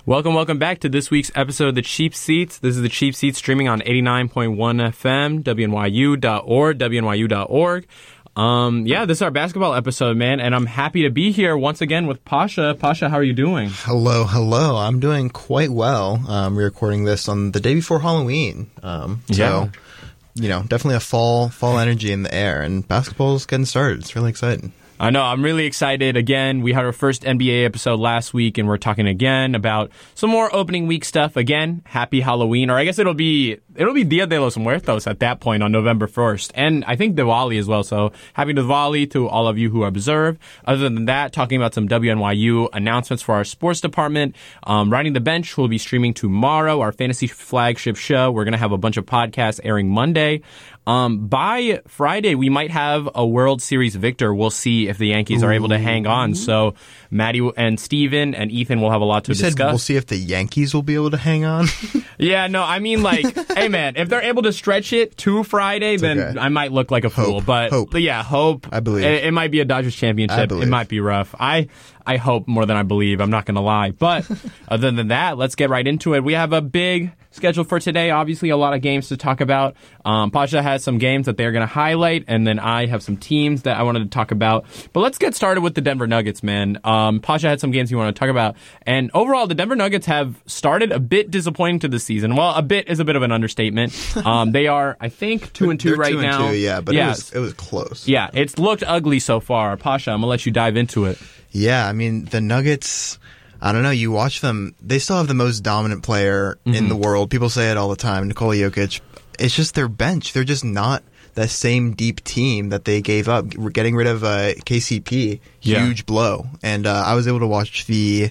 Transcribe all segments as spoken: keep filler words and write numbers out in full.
Welcome, welcome back to this week's episode of The Cheap Seats. This is The Cheap Seats streaming on eighty-nine point one F M, W N Y U dot org, W N Y U dot org. Um, yeah, this is our basketball episode, man, and I'm happy to be here once again with Pasha. Pasha, how are you doing? Hello, hello. I'm doing quite well. Um, we're recording this on the day before Halloween. Um, so, yeah. you know, definitely a fall fall energy in the air, and basketball's getting started. It's really exciting. I know, I'm really excited. Again, we had our first N B A episode last week, and we're talking again about some more opening week stuff. Again, happy Halloween, or I guess it'll be it'll be Dia de los Muertos at that point on November first, and I think Diwali as well. So happy Diwali to all of you who observe. Other than that, talking about some W N Y U announcements for our sports department. Um, Riding the Bench will be streaming tomorrow, our fantasy flagship show. We're going to have a bunch of podcasts airing Monday. Um, by Friday, we might have a World Series victor. We'll see if the Yankees are able to hang on. So Maddie and Steven and Ethan will have a lot to you discuss. Said we'll see if the Yankees will be able to hang on. Yeah, no, I mean, like, hey, man, if they're able to stretch it to Friday, it's then okay. I might look like a fool. Hope. But, hope. but yeah, hope. I believe. It, it might be a Dodgers championship. It might be rough. I I hope more than I believe. I'm not going to lie. But other than that, let's get right into it. We have a big schedule for today. Obviously, a lot of games to talk about. Um, Pasha has some games that they're going to highlight, and then I have some teams that I wanted to talk about. But let's get started with the Denver Nuggets, man. Um, Pasha had some games he wanted to talk about. And overall, the Denver Nuggets have started a bit disappointing to the season. Well, a bit is a bit of an understatement. Um, they are, I think, two and two they're right two and now. Two, yeah, but yeah. It, was, it was close. Yeah, it's looked ugly so far. Pasha, I'm going to let you dive into it. Yeah, I mean, the Nuggets, I don't know, you watch them, they still have the most dominant player mm-hmm. in the world. People say it all the time, Nikola Jokic. It's just their bench. They're just not that same deep team that they gave up. Getting rid of uh, K C P, huge yeah. blow. And uh, I was able to watch the,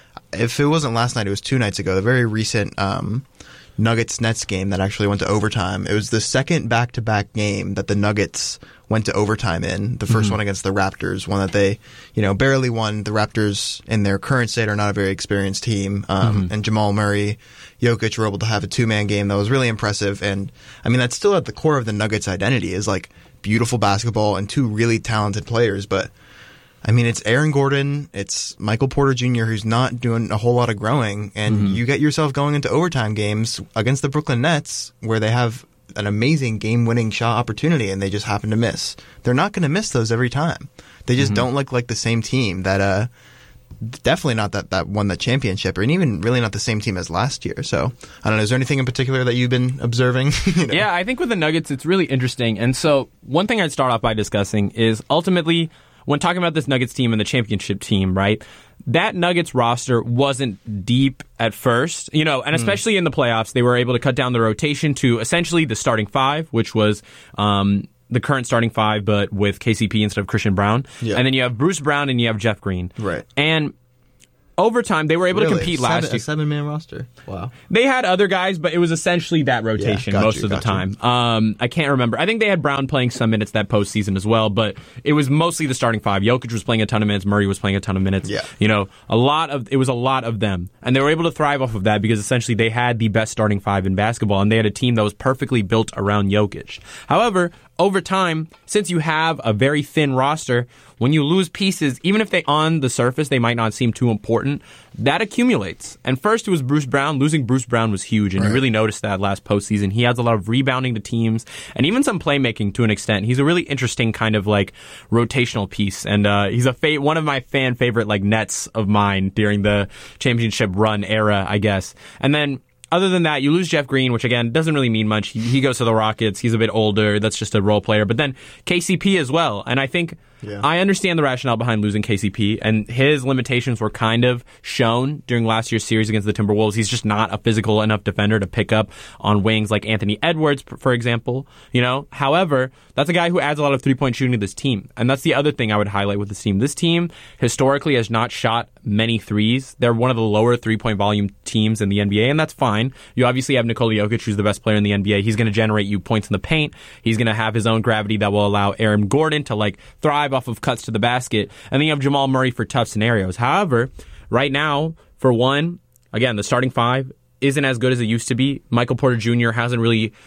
if it wasn't last night, it was two nights ago, the very recent um, Nuggets-Nets game that actually went to overtime. It was the second back-to-back game that the Nuggets went to overtime in. The first mm-hmm. one against the Raptors, one that they, you know, barely won. The Raptors, in their current state, are not a very experienced team. Um, mm-hmm. And Jamal Murray, Jokic were able to have a two-man game that was really impressive. And, I mean, that's still at the core of the Nuggets' identity, is like beautiful basketball and two really talented players. But, I mean, it's Aaron Gordon, it's Michael Porter Junior, who's not doing a whole lot of growing. And mm-hmm. you get yourself going into overtime games against the Brooklyn Nets, where they have an amazing game-winning shot opportunity, and they just happen to miss. They're not going to miss those every time. They just mm-hmm. don't look like the same team that, uh, definitely not that, that won the championship, and even really not the same team as last year. So, I don't know, is there anything in particular that you've been observing? you know? Yeah, I think with the Nuggets, it's really interesting. And so, one thing I'd start off by discussing is ultimately, when talking about this Nuggets team and the championship team, right, that Nuggets roster wasn't deep at first, you know, and especially mm. in the playoffs, they were able to cut down the rotation to essentially the starting five, which was um, the current starting five, but with K C P instead of Christian Brown. Yeah. And then you have Bruce Brown and you have Jeff Green. Right. And over time, they were able really? to compete Seven, last year. A seven-man roster. Wow. They had other guys, but it was essentially that rotation yeah, most you, of the time. Um, I can't remember. I think they had Brown playing some minutes that postseason as well, but it was mostly the starting five. Jokic was playing a ton of minutes. Murray was playing a ton of minutes. Yeah. You know, a lot of it was a lot of them, and they were able to thrive off of that because essentially they had the best starting five in basketball, and they had a team that was perfectly built around Jokic. However, over time, since you have a very thin roster, when you lose pieces, even if they on the surface they might not seem too important, that accumulates. And first it was Bruce Brown. Losing Bruce Brown was huge, and right. you really noticed that last postseason. He has a lot of rebounding to teams, and even some playmaking to an extent. He's a really interesting kind of like rotational piece, and uh, he's a fa- one of my fan favorite like Nets of mine during the championship run era, I guess. And then other than that, you lose Jeff Green, which, again, doesn't really mean much. He, he goes to the Rockets. He's a bit older. That's just a role player. But then K C P as well. And I think yeah. I understand the rationale behind losing K C P, and his limitations were kind of shown during last year's series against the Timberwolves. He's just not a physical enough defender to pick up on wings like Anthony Edwards, for example. You know, however, that's a guy who adds a lot of three-point shooting to this team. And that's the other thing I would highlight with this team. This team historically has not shot many threes. They're one of the lower three-point volume teams in the N B A, and that's fine. You obviously have Nikola Jokic, who's the best player in the N B A. He's going to generate you points in the paint. He's going to have his own gravity that will allow Aaron Gordon to like thrive off of cuts to the basket. And then you have Jamal Murray for tough scenarios. However, right now, for one, again, the starting five isn't as good as it used to be. Michael Porter Junior hasn't really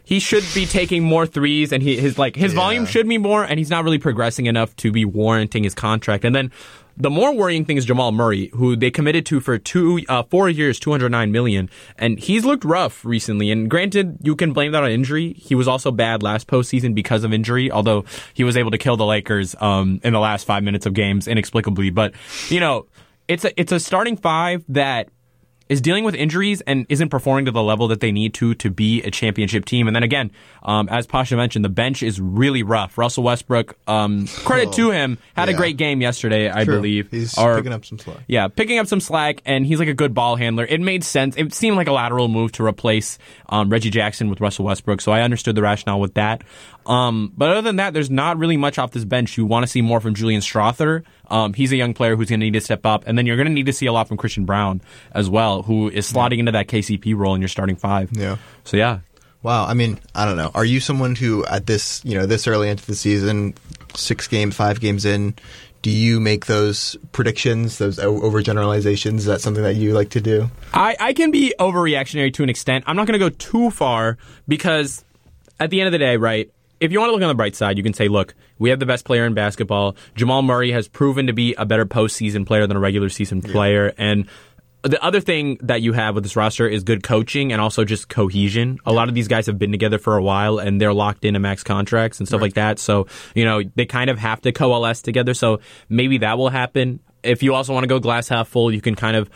he should be taking more threes, and he his like his Yeah. volume should be more, and he's not really progressing enough to be warranting his contract. And then the more worrying thing is Jamal Murray, who they committed to for two, uh, four years, two hundred nine million dollars, and he's looked rough recently. And granted, you can blame that on injury. He was also bad last postseason because of injury, although he was able to kill the Lakers um, in the last five minutes of games inexplicably. But you know, it's a it's a starting five that is dealing with injuries and isn't performing to the level that they need to to be a championship team. And then again, um, as Pasha mentioned, the bench is really rough. Russell Westbrook, um, credit Oh, to him, had yeah. a great game yesterday, I True. believe. He's Or- picking up some slack. Yeah, picking up some slack, and he's like a good ball handler. It made sense. It seemed like a lateral move to replace um, Reggie Jackson with Russell Westbrook, so I understood the rationale with that. Um, but other than that, there's not really much off this bench. You want to see more from Julian Strother. Um, he's a young player who's going to need to step up, and then you're going to need to see a lot from Christian Brown as well, who is slotting into that K C P role in your starting five. Yeah. So yeah. Wow. I mean, I don't know. Are you someone who, at this, you know, this early into the season, six games, five games in, do you make those predictions, those o- overgeneralizations? Is that something that you like to do? I, I can be overreactionary to an extent. I'm not going to go too far because at the end of the day, right, if you want to look on the bright side, you can say, look, we have the best player in basketball. Jamal Murray has proven to be a better postseason player than a regular season player. And the other thing that you have with this roster is good coaching and also just cohesion. A lot of these guys have been together for a while and they're locked into max contracts and stuff Right. like that. So, you know, they kind of have to coalesce together. So maybe that will happen. If you also want to go glass half full, you can kind of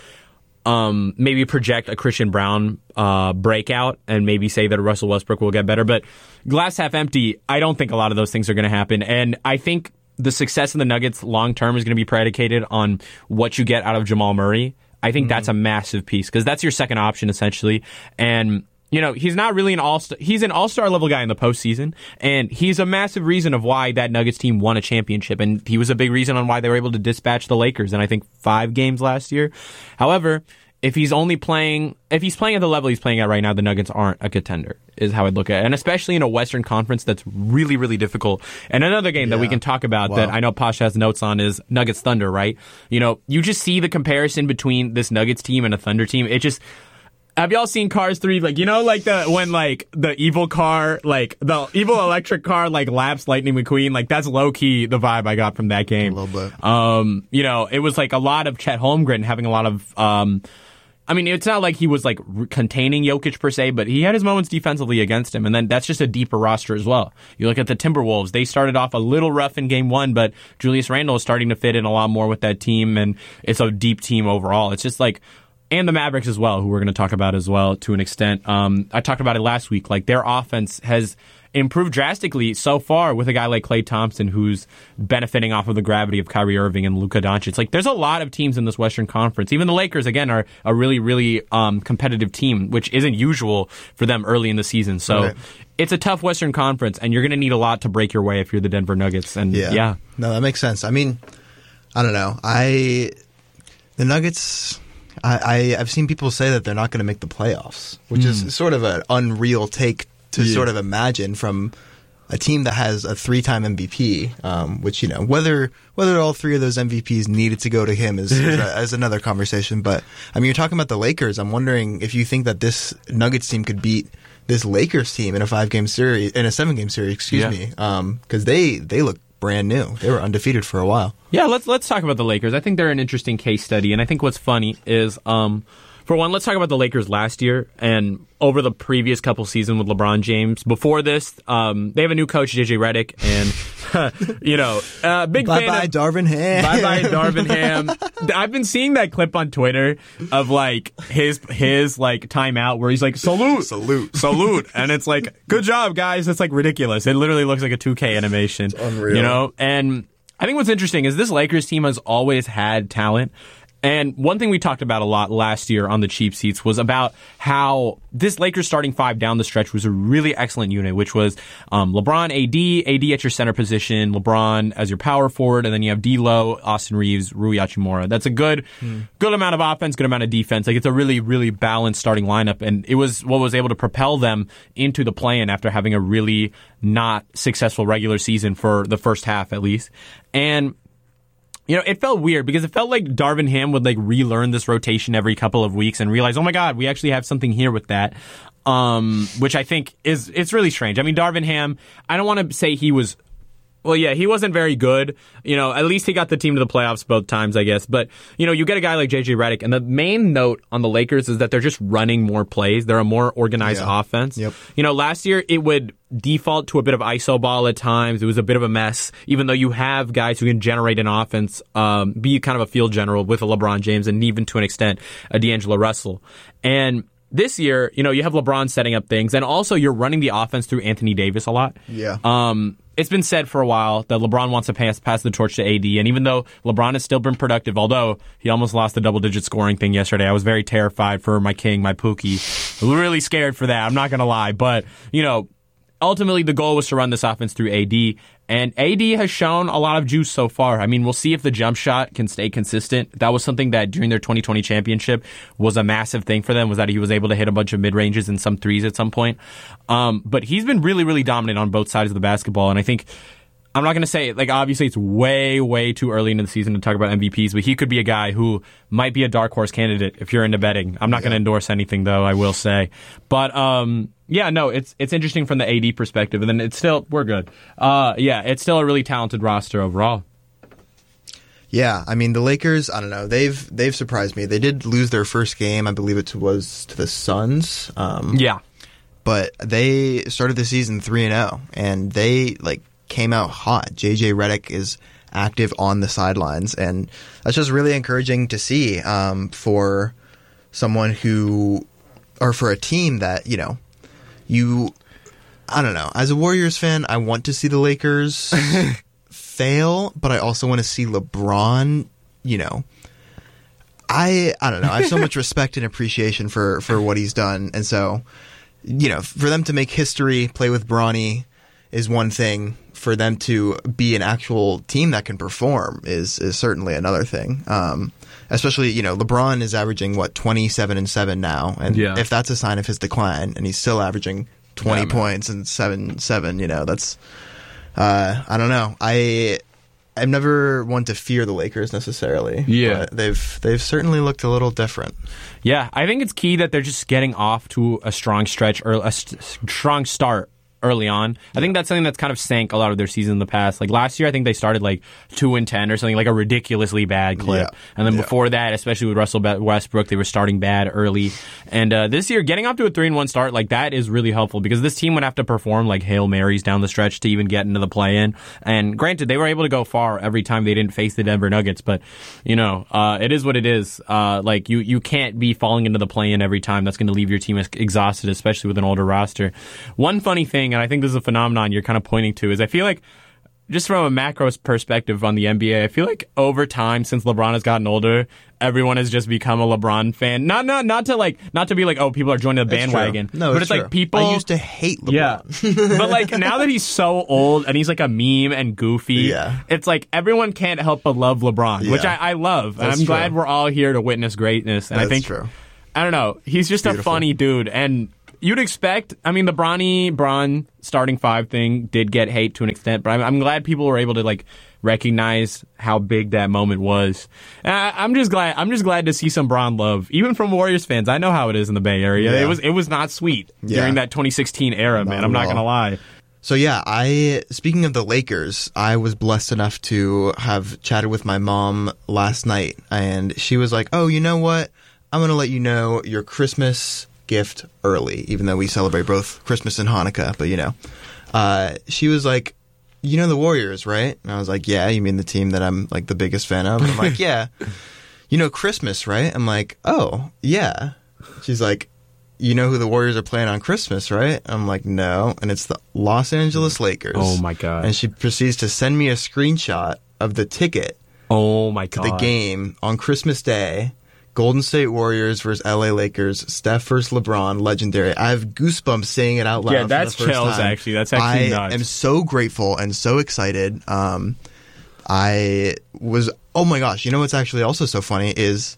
um, maybe project a Christian Brown uh, breakout and maybe say that Russell Westbrook will get better. But glass half empty, I don't think a lot of those things are going to happen. And I think the success of the Nuggets long term is going to be predicated on what you get out of Jamal Murray. I think mm-hmm. that's a massive piece because that's your second option essentially. And you know, he's not really an all-star. He's an all-star level guy in the postseason, and he's a massive reason of why that Nuggets team won a championship, and he was a big reason on why they were able to dispatch the Lakers in, I think, five games last year. However, if he's only playing, if he's playing at the level he's playing at right now, the Nuggets aren't a contender, is how I'd look at it. And especially in a Western Conference that's really, really difficult. And another game Yeah. that we can talk about Wow. that I know Posh has notes on is Nuggets Thunder, right? You know, you just see the comparison between this Nuggets team and a Thunder team. It just... Have y'all seen Cars three? Like, you know, like the, when like the evil car, like the evil electric car, like laps Lightning McQueen, like that's low key the vibe I got from that game. A little bit. Um, you know, it was like a lot of Chet Holmgren having a lot of, um, I mean, it's not like he was like re- containing Jokic per se, but he had his moments defensively against him. And then that's just a deeper roster as well. You look at the Timberwolves, they started off a little rough in game one, but Julius Randle is starting to fit in a lot more with that team. And it's a deep team overall. It's just like, and the Mavericks as well, who we're going to talk about as well to an extent. Um, I talked about it last week. Like their offense has improved drastically so far with a guy like Klay Thompson, who's benefiting off of the gravity of Kyrie Irving and Luka Doncic. Like there's a lot of teams in this Western Conference. Even the Lakers, again, are a really, really um, competitive team, which isn't usual for them early in the season. So Right. it's a tough Western Conference, and you're going to need a lot to break your way if you're the Denver Nuggets. And Yeah. yeah, No, that makes sense. I mean, I don't know. I the Nuggets. I, I I've seen people say that they're not going to make the playoffs, which Mm. is sort of an unreal take to Yeah. sort of imagine from a team that has a three-time M V P. Um, which you know whether whether all three of those M V Ps needed to go to him is is, a, is another conversation. But I mean, you're talking about the Lakers. I'm wondering if you think that this Nuggets team could beat this Lakers team in a five-game series, in a seven-game series. Excuse Yeah. me, because they they look brand new. They were undefeated for a while. Yeah, let's let's talk about the Lakers. I think they're an interesting case study, and I think what's funny is, um, for one, let's talk about the Lakers last year and over the previous couple seasons with LeBron James. Before this, um, they have a new coach, J J Redick, and you know, uh, big Bye fan bye, of, Darvin Ham. Bye bye, Darvin Ham. I've been seeing that clip on Twitter of like his his like timeout where he's like salute, Salute. salute, and it's like good job, guys. It's like ridiculous. It literally looks like a two K animation. It's unreal. You know, and I think what's interesting is this Lakers team has always had talent. And one thing we talked about a lot last year on the cheap seats was about how this Lakers starting five down the stretch was a really excellent unit, which was um, LeBron, A D, A D at your center position, LeBron as your power forward, and then you have D'Lo, Austin Reeves, Rui Hachimura. That's a good, hmm. good amount of offense, good amount of defense. Like it's a really, really balanced starting lineup, and it was what was able to propel them into the play-in after having a really not successful regular season for the first half, at least. And you know, it felt weird because it felt like Darvin Ham would like relearn this rotation every couple of weeks and realize, oh my God, we actually have something here with that. Um, which I think is, it's really strange. I mean, Darvin Ham, I don't want to say he was, well, yeah, he wasn't very good. You know, at least he got the team to the playoffs both times, I guess. But, you know, you get a guy like J J Redick, and the main note on the Lakers is that they're just running more plays. They're a more organized yeah. offense. Yep. You know, last year it would default to a bit of iso ball at times. It was a bit of a mess, even though you have guys who can generate an offense, um, be kind of a field general with a LeBron James and even to an extent a D'Angelo Russell. And this year, you know, you have LeBron setting up things, and also you're running the offense through Anthony Davis a lot. Yeah. Um, it's been said for a while that LeBron wants to pass, pass the torch to A D, and even though LeBron has still been productive, although he almost lost the double-digit scoring thing yesterday, I was very terrified for my king, my Pookie. I was really scared for that, I'm not going to lie. But, you know, ultimately the goal was to run this offense through A D, and A D has shown a lot of juice so far. I mean, we'll see if the jump shot can stay consistent. That was something that during their twenty twenty championship was a massive thing for them, was that he was able to hit a bunch of mid-ranges and some threes at some point. Um, but he's been really, really dominant on both sides of the basketball, and I think I'm not going to say, like, obviously it's way, way too early into the season to talk about M V Ps, but he could be a guy who might be a dark horse candidate if you're into betting. I'm not yeah. going to endorse anything, though, I will say. But, um, yeah, no, it's it's interesting from the A D perspective, and then it's still, we're good. Uh, yeah, it's still a really talented roster overall. Yeah, I mean, the Lakers, I don't know, they've they've surprised me. They did lose their first game, I believe it was to the Suns. Um, yeah. But they started the season three and oh, and they, like, came out hot. J J Redick is active on the sidelines, and that's just really encouraging to see um, for someone who, or for a team that, you know, you, I don't know, as a Warriors fan, I want to see the Lakers fail, but I also want to see LeBron, you know, I, I don't know, I have so much respect and appreciation for, for what he's done, and so, you know, for them to make history, play with Bronny is one thing. For them to be an actual team that can perform is is certainly another thing. Um, especially, you know, LeBron is averaging, what, twenty-seven and seven now. And yeah. if that's a sign of his decline, and he's still averaging twenty yeah, points and seven, seven, you know, that's, uh, I don't know. I, I'm never one to fear the Lakers necessarily. Yeah. But they've, they've certainly looked a little different. Yeah, I think it's key that they're just getting off to a strong stretch or a st- strong start early on. I think that's something that's kind of sank a lot of their season in the past. Like last year, I think they started like two and ten or something, like a ridiculously bad clip. Yeah. And then yeah. before that, especially with Russell Westbrook, they were starting bad early. And uh, this year, getting off to a three and one start, like that is really helpful because this team would have to perform like Hail Marys down the stretch to even get into the play-in. And granted, they were able to go far every time they didn't face the Denver Nuggets, but you know, uh, it is what it is. Uh, like you, you can't be falling into the play-in every time. That's going to leave your team exhausted, especially with an older roster. One funny thing, and I think this is a phenomenon you're kind of pointing to, is I feel like just from a macro perspective on the N B A, I feel like over time since LeBron has gotten older, everyone has just become a LeBron fan. Not not not to like not to be like, oh, people are joining the bandwagon. No, but it's, it's true. like people I used to hate LeBron. Yeah. But like now that he's so old and he's like a meme and goofy, yeah. it's like everyone can't help but love LeBron, yeah. which I, I love. That's and I'm true. glad we're all here to witness greatness. And That's I think true. I don't know, he's just Beautiful. a funny dude, and you'd expect, I mean, the Bronny Bron starting five thing did get hate to an extent, but I'm, I'm glad people were able to like recognize how big that moment was. And I, I'm just glad. I'm just glad to see some Bron love, even from Warriors fans. I know how it is in the Bay Area. Yeah. It was it was not sweet Yeah. during that twenty sixteen era, Not man. I'm at not all. gonna lie. So yeah, I speaking of the Lakers, I was blessed enough to have chatted with my mom last night, and she was like, "Oh, you know what? I'm going to let you know your Christmas gift early, even though we celebrate both Christmas and Hanukkah, but you know." Uh, she was like, "You know the Warriors, right?" And I was like, "Yeah, you mean the team that I'm like the biggest fan of?" And I'm like, "Yeah." "You know Christmas, right?" I'm like, "Oh, yeah." She's like, "You know who the Warriors are playing on Christmas, right?" I'm like, "No." And it's the Los Angeles Lakers. Oh my god. And she proceeds to send me a screenshot of the ticket Oh my to god. the game on Christmas Day. Golden State Warriors versus L A Lakers. Steph versus LeBron. Legendary. I have goosebumps saying it out loud. Yeah, that's for the first chills, time. actually. That's actually I nuts. am so grateful and so excited. Um, I was, oh my gosh, you know what's actually also so funny is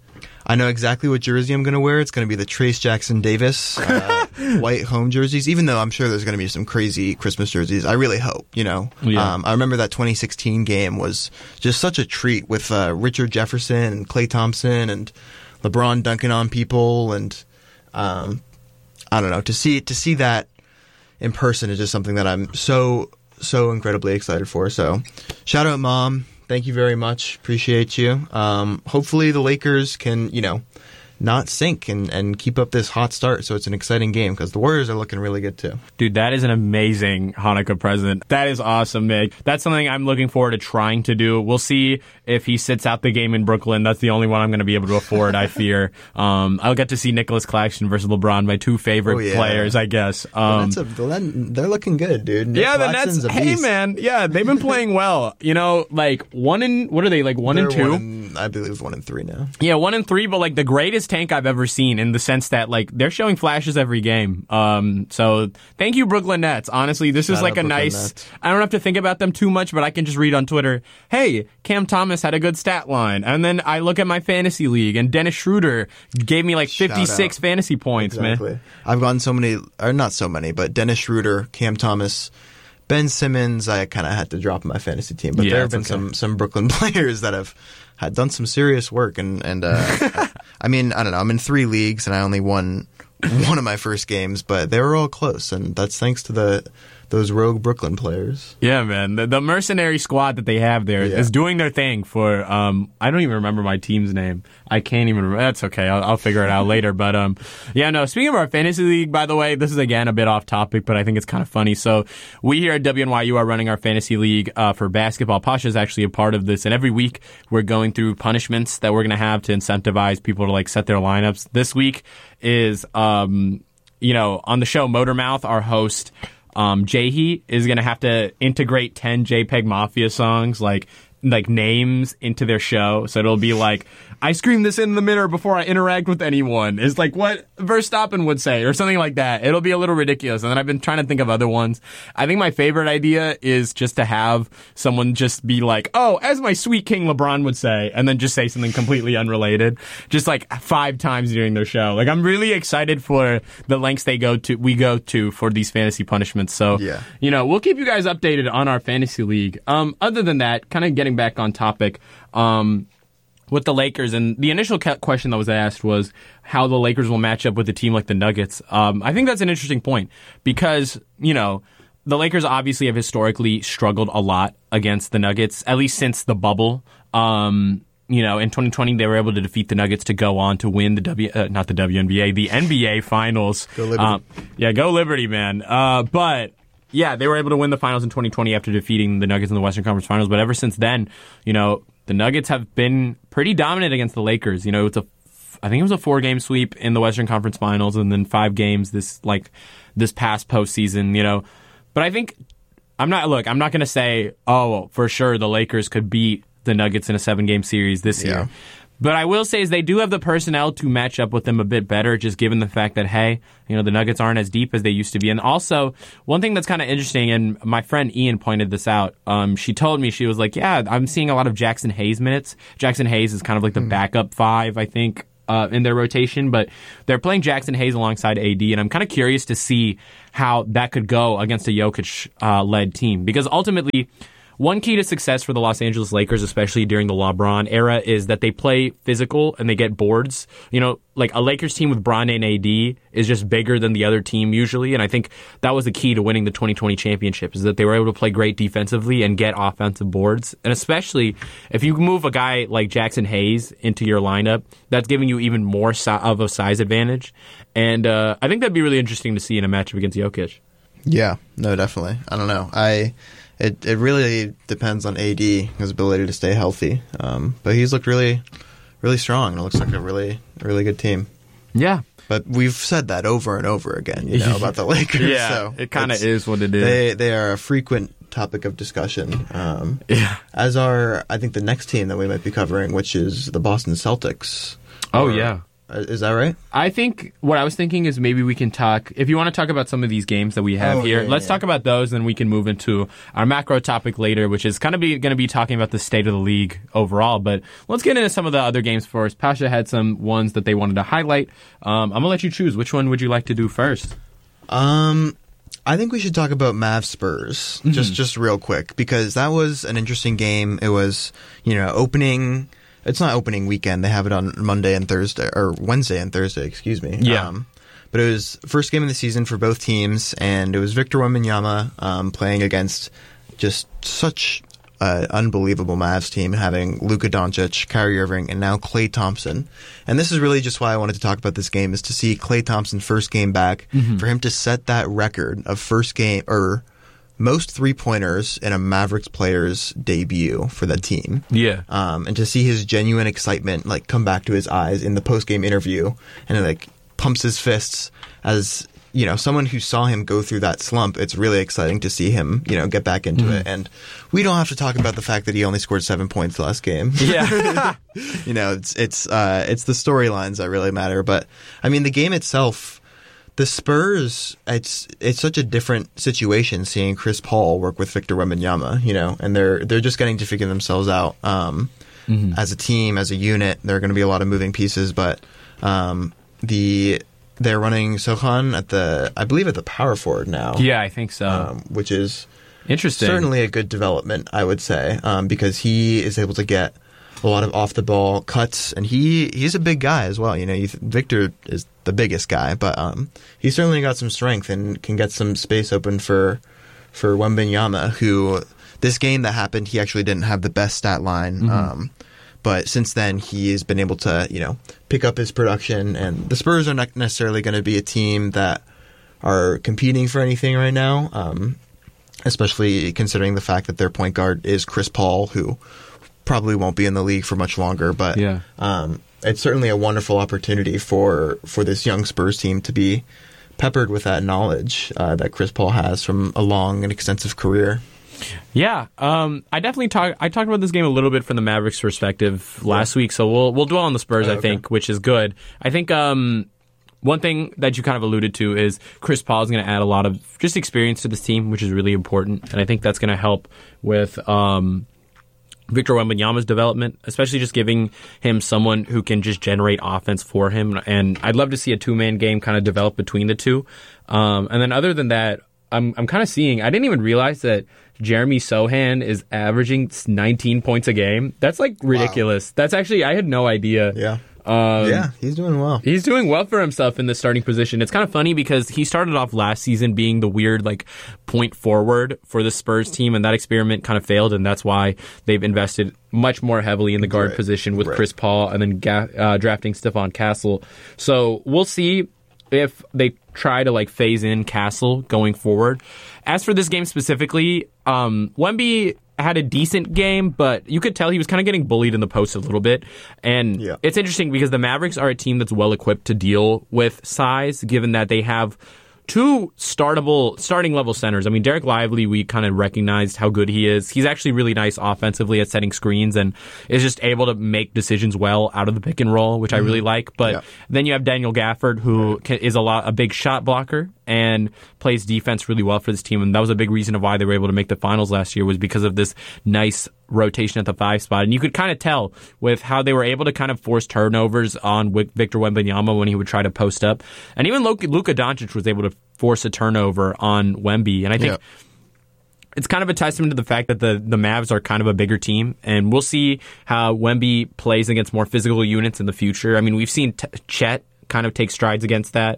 I know exactly what jersey I'm going to wear. It's going to be the Trace Jackson Davis uh, white home jerseys, even though I'm sure there's going to be some crazy Christmas jerseys. I really hope, you know. Yeah. Um, I remember that twenty sixteen game was just such a treat with uh, Richard Jefferson and Klay Thompson and LeBron dunking on people. And um, I don't know, to see to see that in person is just something that I'm so, so incredibly excited for. So shout out, Mom. Thank you very much. Appreciate you. Um, hopefully the Lakers can, you know, not sink and, and keep up this hot start so it's an exciting game because the Warriors are looking really good too. Dude, that is an amazing Hanukkah present. That is awesome, Mig. That's something I'm looking forward to trying to do. We'll see if he sits out the game in Brooklyn. That's the only one I'm going to be able to afford, I fear. Um, I'll get to see Nicholas Claxton versus LeBron, my two favorite Oh, yeah. players, I guess. Um, Well, that's a, they're looking good, dude. Nick yeah, the Claxton's Nets. a Hey, beast. man. Yeah, they've been playing well. You know, like one in, what are they, like one They're and two? one and- I believe one and three now. Yeah, one and three, but like the greatest tank I've ever seen in the sense that like they're showing flashes every game. Um, so thank you, Brooklyn Nets. Honestly, this is Shout like out a Brooklyn nice. Nets. I don't have to think about them too much, but I can just read on Twitter, hey, Cam Thomas had a good stat line, and then I look at my fantasy league, and Dennis Schroeder gave me like Shout fifty-six out. fantasy points, Exactly. man. I've gotten so many, or not so many, but Dennis Schroeder, Cam Thomas, Ben Simmons, I kind of had to drop in my fantasy team. But Yeah, there have it's been okay. some, some Brooklyn players that have had done some serious work. And, and uh, I, I mean, I don't know. I'm in three leagues, and I only won one of my first games, but they were all close. And that's thanks to the those rogue Brooklyn players. Yeah, man. The, the mercenary squad that they have there Yeah. is doing their thing for, um, I don't even remember my team's name. I can't even remember. That's okay. I'll, I'll figure it out later. But, um, yeah, no, speaking of our fantasy league, by the way, this is again a bit off topic, but I think it's kind of funny. So we here at W N Y U are running our fantasy league, uh, for basketball. Pasha is actually a part of this. And every week we're going through punishments that we're going to have to incentivize people to like set their lineups. This week is, um, you know, on the show Motormouth, our host, Um, Jahi is going to have to integrate ten JPEG Mafia songs, like like names into their show. So it'll be like, I scream this in the mirror before I interact with anyone. Is like what Verstappen would say or something like that. It'll be a little ridiculous. And then I've been trying to think of other ones. I think my favorite idea is just to have someone just be like, oh, as my sweet king LeBron would say, and then just say something completely unrelated, just like five times during their show. Like I'm really excited for the lengths they go to, we go to for these fantasy punishments. So, Yeah. you know, we'll keep you guys updated on our fantasy league. Um, other than that, kind of getting back on topic, um, with the Lakers, and the initial ca- question that was asked was how the Lakers will match up with a team like the Nuggets. Um, I think that's an interesting point because, you know, the Lakers obviously have historically struggled a lot against the Nuggets, at least since the bubble. Um, you know, in twenty twenty, they were able to defeat the Nuggets to go on to win the W, uh, not the W N B A, the N B A Finals. Go Liberty. Um, yeah, go Liberty, man. Uh, but yeah, they were able to win the finals in twenty twenty after defeating the Nuggets in the Western Conference Finals. But ever since then, you know, the Nuggets have been pretty dominant against the Lakers. You know, it's a, I think it was a four-game sweep in the Western Conference Finals, and then five games this like this past postseason. You know, but I think I'm not. Look, I'm not going to say, oh, for sure the Lakers could beat the Nuggets in a seven-game series this Yeah. year. But I will say is they do have the personnel to match up with them a bit better, just given the fact that, hey, you know, the Nuggets aren't as deep as they used to be. And also, one thing that's kind of interesting, and my friend Ian pointed this out, um, she told me, she was like, yeah, I'm seeing a lot of Jackson Hayes minutes. Jackson Hayes is kind of like the backup five, I think, uh, in their rotation. But they're playing Jackson Hayes alongside A D, and I'm kind of curious to see how that could go against a Jokic-led uh, team. Because ultimately, one key to success for the Los Angeles Lakers, especially during the LeBron era, is that they play physical and they get boards. You know, like a Lakers team with Bron and A D is just bigger than the other team usually, and I think that was the key to winning the twenty twenty championship, is that they were able to play great defensively and get offensive boards. And especially if you move a guy like Jackson Hayes into your lineup, that's giving you even more si- of a size advantage. And uh, I think that'd be really interesting to see in a matchup against Jokic. Yeah, no, definitely. I don't know. I it it really depends on A D, his ability to stay healthy. Um, but he's looked really, really strong, and it looks like a really, really good team. Yeah. But we've said that over and over again, you know, about the Lakers. Yeah, so it kind of it's- is what it is. They they are a frequent topic of discussion. Um, Yeah. As are, I think, the next team that we might be covering, which is the Boston Celtics. Oh, Or yeah. Uh, Is that right? I think what I was thinking is maybe we can talk, if you want to talk about some of these games that we have Oh, here, yeah, let's yeah. talk about those, then we can move into our macro topic later, which is kind of be, going to be talking about the state of the league overall. But let's get into some of the other games first. Pasha had some ones that they wanted to highlight. Um, I'm going to let you choose. Which one would you like to do first? Um, I think we should talk about Mavs Spurs Mm-hmm. just just real quick because that was an interesting game. It was, you know, opening. It's not opening weekend. They have it on Monday and Thursday, or Wednesday and Thursday, excuse me. Yeah. Um, but it was first game of the season for both teams, and it was Victor Wembanyama um, playing against just such an unbelievable Mavs team, having Luka Doncic, Kyrie Irving, and now Klay Thompson. And this is really just why I wanted to talk about this game, is to see Klay Thompson's first game back, Mm-hmm. for him to set that record of first game, or most three-pointers in a Mavericks player's debut for the team. Yeah. Um, and to see his genuine excitement like come back to his eyes in the post-game interview, and it, like pumps his fists as, you know, someone who saw him go through that slump. It's really exciting to see him, you know, get back into it. And we don't have to talk about the fact that he only scored seven points last game. Yeah. You know, it's it's uh, it's the storylines that really matter. But I mean, the game itself. The Spurs, it's it's such a different situation seeing Chris Paul work with Victor Wembanyama, you know, and they're they're just getting to figure themselves out um, Mm-hmm. as a team, as a unit. There are going to be a lot of moving pieces, but um, the they're running Sohan at the, I believe, at the power forward now, Yeah, I think so. um, which is Interesting. certainly a good development, I would say, um, because he is able to get a lot of off-the-ball cuts, and he he's a big guy as well. You know, you th- Victor is the biggest guy, but um, he's certainly got some strength and can get some space open for for Wembanyama, who this game that happened, he actually didn't have the best stat line. Mm-hmm. Um, but since then, he has been able to, you know, pick up his production, and the Spurs are not necessarily going to be a team that are competing for anything right now, um, especially considering the fact that their point guard is Chris Paul, who probably won't be in the league for much longer. But Yeah. um, it's certainly a wonderful opportunity for, for this young Spurs team to be peppered with that knowledge uh, that Chris Paul has from a long and extensive career. Yeah, um, I definitely talk. I talked about this game a little bit from the Mavericks' perspective last week, so we'll we'll dwell on the Spurs. Oh, I okay. think, which is good. I think um, one thing that you kind of alluded to is Chris Paul is going to add a lot of just experience to this team, which is really important, and I think that's going to help with um, Victor Wembanyama's development, especially just giving him someone who can just generate offense for him. And I'd love to see a two-man game kind of develop between the two. Um, and then other than that, I'm I'm kind of seeing. I didn't even realize that Jeremy Sohan is averaging nineteen points a game. That's like ridiculous. That's actually, I had no idea. Yeah. Um, yeah, he's doing well. He's doing well for himself in the starting position. It's kind of funny because he started off last season being the weird like point forward for the Spurs team, and that experiment kind of failed, and that's why they've invested much more heavily in the guard Right. position with Right. Chris Paul and then ga- uh, drafting Stephon Castle. So we'll see if they try to like phase in Castle going forward. As for this game specifically, um, Wemby had a decent game, but you could tell he was kind of getting bullied in the post a little bit. And Yeah. it's interesting because the Mavericks are a team that's well equipped to deal with size, given that they have two startable starting level centers. I mean, Derek Lively, we kind of recognized how good he is. He's actually really nice offensively at setting screens and is just able to make decisions well out of the pick and roll, which I really like. But Yeah. then you have Daniel Gafford, who ca- is a lot a big shot blocker and plays defense really well for this team. And that was a big reason of why they were able to make the finals last year, was because of this nice rotation at the five spot. And you could kind of tell with how they were able to kind of force turnovers on Wic- Victor Wembanyama when he would try to post up. And even Luka, Luka Doncic was able to force a turnover on Wemby. And I think Yeah. it's kind of a testament to the fact that the, the Mavs are kind of a bigger team, and we'll see how Wemby plays against more physical units in the future. I mean, we've seen T- Chet kind of take strides against that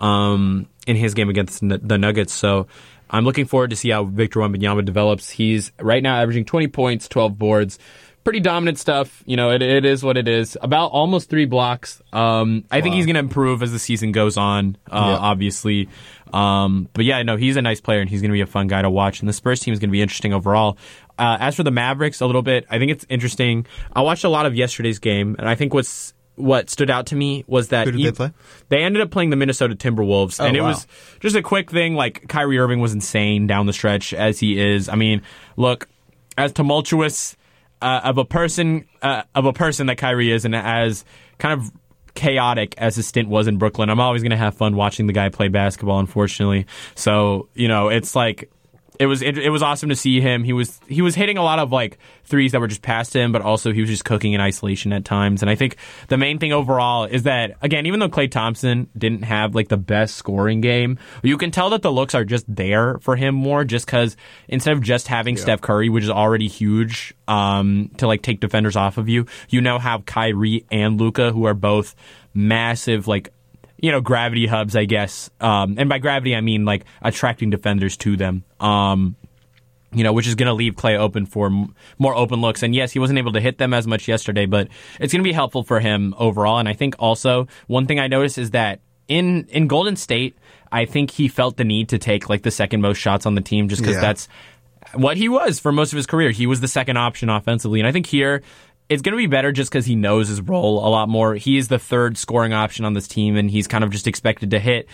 um, in his game against n- the Nuggets. So I'm looking forward to see how Victor Wembanyama develops. He's right now averaging twenty points, twelve boards. Pretty dominant stuff. You know, it, it is what it is. About almost three blocks. Um, I think Wow. he's going to improve as the season goes on, uh, Yeah. obviously. Um, but yeah, no, he's a nice player, and he's going to be a fun guy to watch. And the Spurs team is going to be interesting overall. Uh, as for the Mavericks, a little bit, I think it's interesting. I watched a lot of yesterday's game, and I think what's what stood out to me was that Who did e- they play? they ended up playing the Minnesota Timberwolves, Oh, and it wow. was just a quick thing. Like, Kyrie Irving was insane down the stretch, as he is. I mean, look, as tumultuous uh, of a person uh, of a person that Kyrie is, and as kind of chaotic as his stint was in Brooklyn, I'm always going to have fun watching the guy play basketball, unfortunately. So, you know, it's like it was it, it was awesome to see him. He was he was hitting a lot of like threes that were just past him, but also he was just cooking in isolation at times. And I think the main thing overall is that, again, even though Klay Thompson didn't have like the best scoring game, you can tell that the looks are just there for him more, just because instead of just having yeah. Steph Curry, which is already huge, um, to like take defenders off of you, you now have Kyrie and Luka, who are both massive, like, you know, gravity hubs, I guess. Um, and by gravity, I mean, like, attracting defenders to them. Um, you know, which is going to leave Klay open for m- more open looks. And yes, he wasn't able to hit them as much yesterday, but it's going to be helpful for him overall. And I think also one thing I noticed is that in, in Golden State, I think he felt the need to take, like, the second most shots on the team just because yeah. that's what he was for most of his career. He was the second option offensively. And I think here, it's going to be better just because he knows his role a lot more. He is the third scoring option on this team, and he's kind of just expected to hit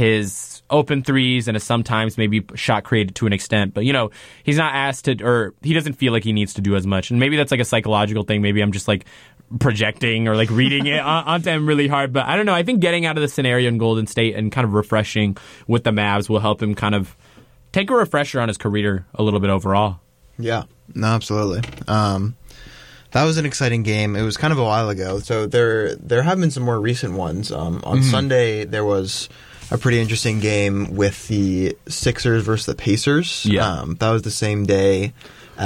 his open threes and sometimes maybe shot created to an extent. But, you know, he's not asked to, or he doesn't feel like he needs to do as much. And maybe that's like a psychological thing. Maybe I'm just like projecting or like reading it onto him really hard. But I don't know. I think getting out of the scenario in Golden State and kind of refreshing with the Mavs will help him kind of take a refresher on his career a little bit overall. Yeah, no, absolutely. Um, That was an exciting game. It was kind of a while ago, so there there have been some more recent ones. Um, on mm-hmm. Sunday, there was a pretty interesting game with the Sixers versus the Pacers. Yeah. Um, that was the same day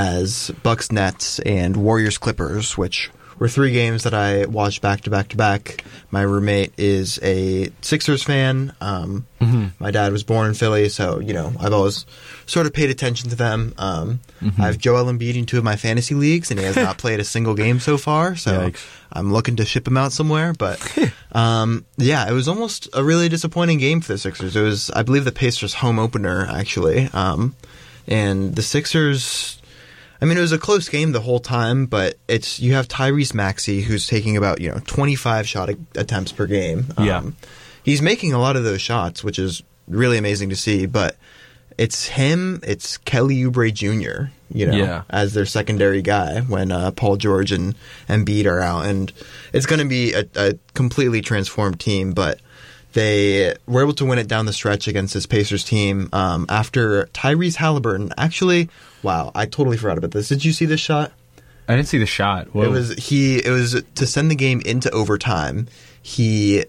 as Bucks Nets and Warriors Clippers, which were three games that I watched back to back to back. My roommate is a Sixers fan. Um, mm-hmm. My dad was born in Philly, so, you know, I've always sort of paid attention to them. Um, mm-hmm. I have Joel Embiid in two of my fantasy leagues, and he has not played a single game so far, so Yikes. I'm looking to ship him out somewhere. But, um, yeah, it was almost a really disappointing game for the Sixers. It was, I believe, the Pacers' home opener, actually. Um, and the Sixers... I mean, it was a close game the whole time, but it's you have Tyrese Maxey, who's taking about, you know, twenty-five shot a- attempts per game. Um, yeah. He's making a lot of those shots, which is really amazing to see, but it's him, it's Kelly Oubre Junior, you know, yeah. as their secondary guy when uh, Paul George and Embiid are out. And it's going to be a, a completely transformed team, but they were able to win it down the stretch against this Pacers team um, after Tyrese Halliburton. Actually, wow, I totally forgot about this. Did you see this shot? I didn't see the shot. Whoa. It was he. It was to send the game into overtime. He,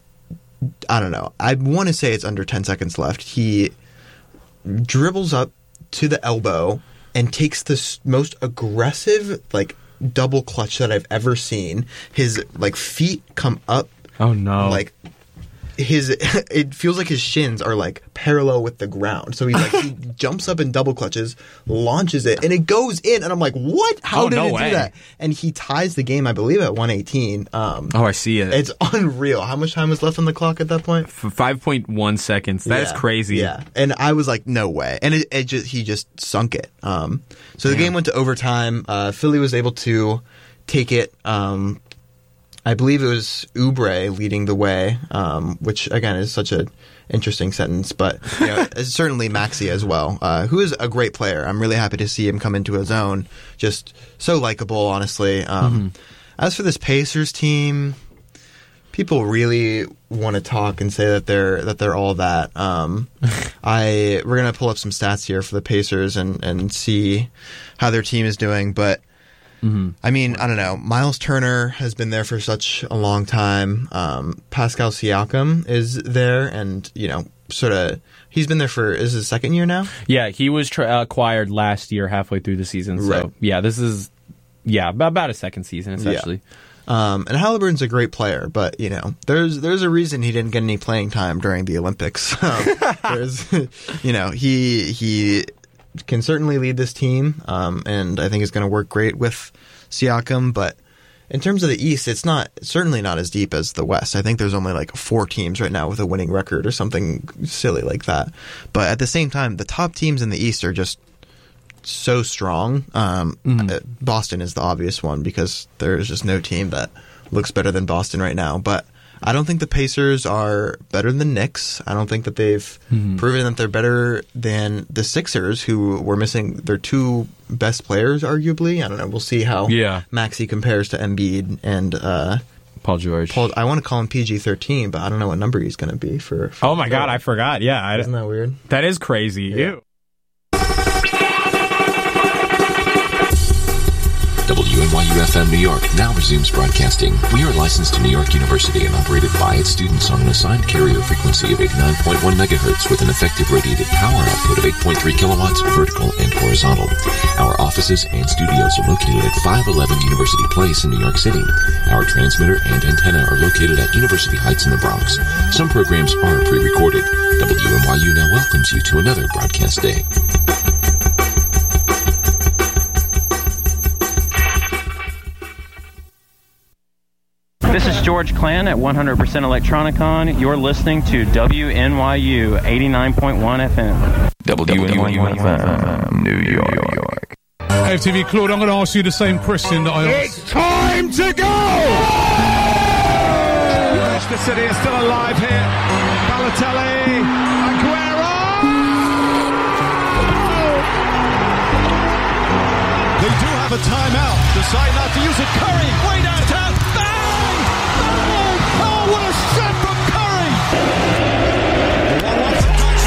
I don't know. I want to say it's under ten seconds left. He dribbles up to the elbow and takes the most aggressive, like, double clutch that I've ever seen. His, like, feet come up. Oh no! Like. His it feels like his shins are like parallel with the ground. So he like he jumps up and double clutches, launches it, and it goes in. And I'm like, what? How oh, did no it way. do that? And he ties the game, I believe, at one eighteen. Um, oh, I see it. It's unreal. How much time was left on the clock at that point? five point one seconds. That yeah, is crazy. Yeah, and I was like, no way. And it, it just he just sunk it. Um, so the Damn. game went to overtime. Uh, Philly was able to take it. Um, I believe it was Oubre leading the way, um, which, again, is such an interesting sentence. But you know, certainly Maxey as well, uh, who is a great player. I'm really happy to see him come into his own. Just so likable, honestly. Um, mm-hmm. As for this Pacers team, people really want to talk and say that they're that they're all that. Um, I we're gonna pull up some stats here for the Pacers and, and see how their team is doing, but. Mm-hmm. I mean, I don't know. Miles Turner has been there for such a long time. Um, Pascal Siakam is there, and, you know, sort of, he's been there for, is his second year now? Yeah, he was tra- acquired last year halfway through the season. So, right. yeah, this is, yeah, about a second season, essentially. Yeah. Um, and Halliburton's a great player, but, you know, there's there's a reason he didn't get any playing time during the Olympics. Um, there's, you know, he he... can certainly lead this team, um, and I think it's going to work great with Siakam. But in terms of the East, it's not certainly not as deep as the West. I think there's only like four teams right now with a winning record or something silly like that. But at the same time, the top teams in the East are just so strong. Um, mm-hmm. Boston is the obvious one because there is just no team that looks better than Boston right now. But I don't think the Pacers are better than the Knicks. I don't think that they've mm-hmm. proven that they're better than the Sixers, who were missing their two best players, arguably. I don't know. We'll see how yeah. Maxey compares to Embiid and uh, Paul George. Paul, I want to call him P G thirteen, but I don't know what number he's going to be for, for Oh my God, I forgot. Yeah. I, Isn't that weird? That is crazy. Yeah. Ew. W N Y U F M New York now resumes broadcasting. We are licensed to New York University and operated by its students on an assigned carrier frequency of eighty-nine point one megahertz with an effective radiated power output of eight point three kilowatts vertical and horizontal. Our offices and studios are located at five eleven University Place in New York City. Our transmitter and antenna are located at University Heights in the Bronx. Some programs are pre-recorded. W N Y U now welcomes you to another broadcast day. This is George Clan at one hundred percent Electronicon. You're listening to W N Y U eighty-nine point one F M. W N Y U F M, New York. Hey, F T V Claude, I'm going to ask you the same question that I asked. It's time to go! Leicester City is still alive here. Balotelli, Aguero! They do have a timeout. Decide not to use it. Curry, way down.